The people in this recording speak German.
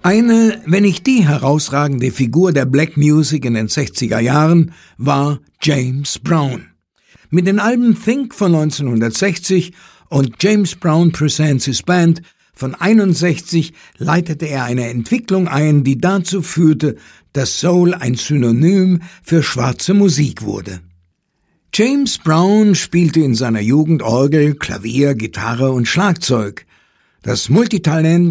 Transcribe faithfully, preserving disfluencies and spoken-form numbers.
Eine, wenn nicht die herausragende Figur der Black Music in den sechziger Jahren war James Brown. Mit den Alben Think von neunzehnhundertsechzig und James Brown Presents His Band von einundsechzig leitete er eine Entwicklung ein, die dazu führte, dass Soul ein Synonym für schwarze Musik wurde. James Brown spielte in seiner Jugend Orgel, Klavier, Gitarre und Schlagzeug. Das Multitalent